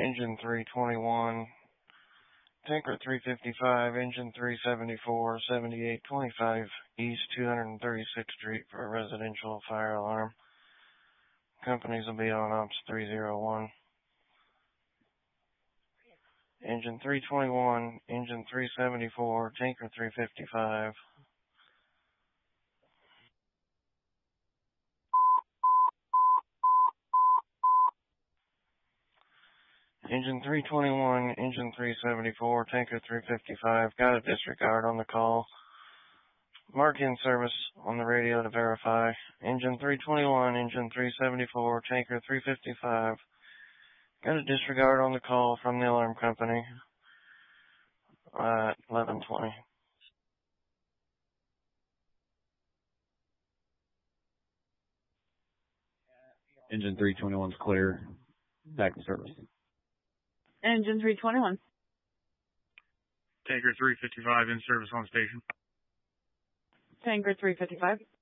engine 321, tanker 355, engine 374, 7825 East 236th Street for a residential fire alarm. Companies will be on ops 301. Engine 321, engine 374, tanker 355. Engine 321, engine 374, tanker 355. Got a disregard on the call. Mark in service on the radio to verify. Engine 321, engine 374, tanker 355. Got a disregard on the call from the alarm company at 11:20. Engine 321's clear. Back to service. Engine 321. Tanker 355 in service on station. Tanker 355.